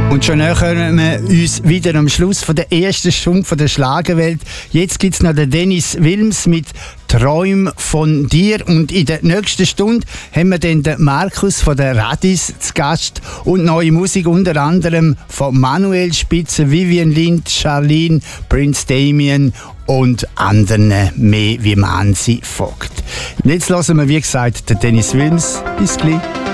Und schon nähern wir uns wieder am Schluss von der ersten Stunde von der Schlagerwelt. Jetzt gibt es noch den Dennis Wilms mit «Träum von dir». Und in der nächsten Stunde haben wir dann den Markus von der Radis zu Gast und neue Musik unter anderem von Manuel Spitzer, Vivian Lind, Charlene, Prince Damien und anderen mehr wie Mansi Vogt. Und jetzt hören wir, wie gesagt, den Dennis Wilms. Bis gleich.